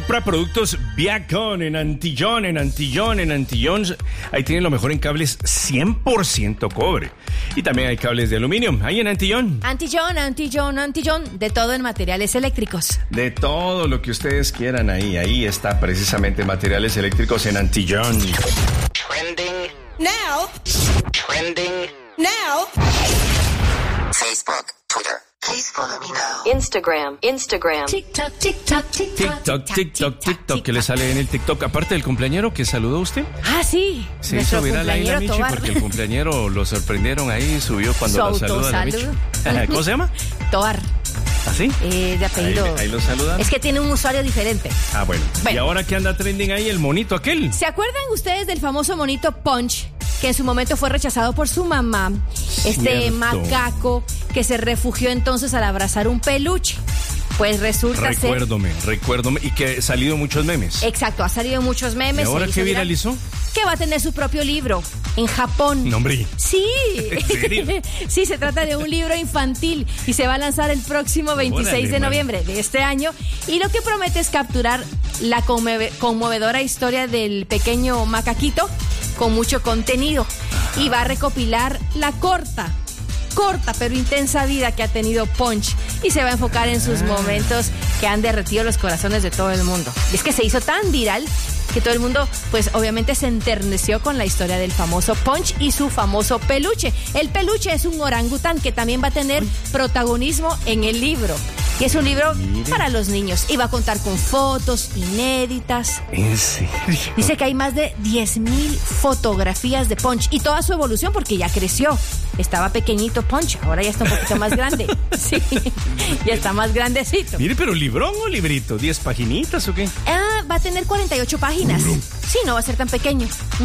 Compra productos Viacom en Antillón. Ahí tienen lo mejor en cables 100% cobre. Y también hay cables de aluminio. Ahí en Antillón. Antillón. De todo en materiales eléctricos. De todo lo que ustedes quieran ahí. Ahí está precisamente materiales eléctricos en Antillón. Trending now. Facebook, Twitter. Please follow me now. Instagram. TikTok, que le sale en el TikTok. Aparte del cumpleañero que saludó usted. Ah, sí. Se hizo viral ahí la Michi Tobar. porque el cumpleañero lo sorprendieron ahí, subió cuando la saluda la Michi. ¿Cómo se llama? Tobar. ¿Así? De apellido. Ahí lo saludan. Es que tiene un usuario diferente. Ah, bueno. ¿Y ahora qué anda trending ahí? El monito aquel. ¿Se acuerdan ustedes del famoso monito Punch? Que en su momento fue rechazado por su mamá. Este macaco que se refugió entonces al abrazar un peluche. Pues resulta Recuérdome. Y que ha salido muchos memes. Exacto, ha salido muchos memes. ¿Y ahora qué viralizó? Que va a tener su propio libro en Japón. No, hombre. Sí. ¿En serio? Sí, se trata de un libro infantil y se va a lanzar el próximo 26 de noviembre de este año. Y lo que promete es capturar la conmovedora historia del pequeño macaquito con mucho contenido. Y va a recopilar la corta pero intensa vida que ha tenido Punch y se va a enfocar en sus momentos que han derretido los corazones de todo el mundo. Y es que se hizo tan viral que todo el mundo, pues obviamente se enterneció con la historia del famoso Punch y su famoso peluche. El peluche es un orangután que también va a tener protagonismo en el libro. Y es un libro para los niños. Y va a contar con fotos inéditas. ¿En serio? Dice que hay más de 10,000 fotografías de Punch y toda su evolución porque ya creció. Estaba pequeñito Punch, ahora ya está un poquito más grande. Sí, ya está más grandecito. Mire, pero ¿librón o librito? ¿10 paginitas o qué? Va a tener 48 páginas. Sí, no va a ser tan pequeño.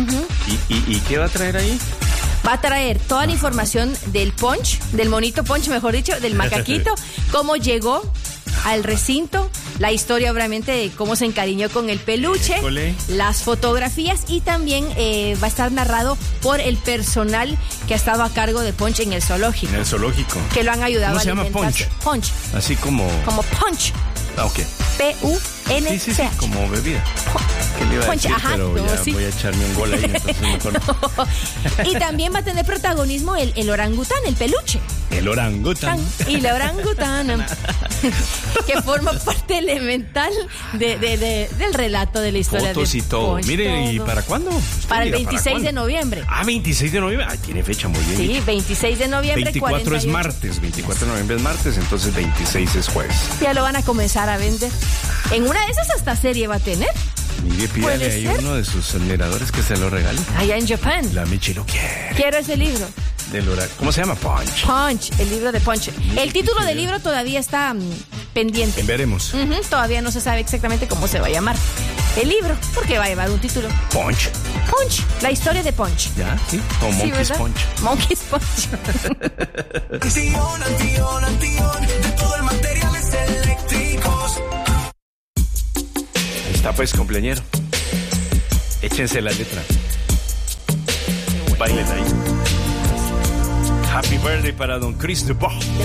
¿Y qué va a traer ahí? Va a traer toda la información del Punch, del monito Punch, mejor dicho, del macaquito, cómo llegó al recinto, la historia obviamente de cómo se encariñó con el peluche, las fotografías y también va a estar narrado por el personal que ha estado a cargo de Punch en el zoológico. En el zoológico. Que lo han ayudado a alimentarse. ¿Cómo se llama Punch? Así como... Como Punch. Ah, ok. P-U-N-C-H. Sí, como bebida. ¿Qué le iba a decir? Pero ya voy a echarme un gol ahí, entonces mejor no. Y también va a tener protagonismo el orangután, el peluche. El orangután. Y la orangután, que forma parte elemental del relato de la historia. Fotos de y todo. Punch, Mire, todo. ¿y para cuándo? Para el 26 de noviembre. Ah, 26 de noviembre. Ah, tiene fecha muy bien. Sí, 26 de noviembre. 24 48. es martes. 24 de noviembre es martes, entonces 26 es jueves. Ya lo van a comenzar a vender. En una de esas hasta serie va a tener. Mire, pídale ahí uno de sus admiradores que se lo regale. Allá en Japón. La Michi lo quiere. Quiero ese libro. ¿Cómo se llama? Punch, el libro de Punch. El título del libro todavía está pendiente. Veremos. Todavía no se sabe exactamente cómo se va a llamar el libro, porque va a llevar un título. Punch, la historia de Punch. ¿Ya? Sí. O Monkey's Punch. Monkey's Punch. Antillón, de todo el materiales eléctricos. Ahí está pues, cumpleañero. Échense la letra. Bailen ahí. Happy birthday para don Chris Dubois.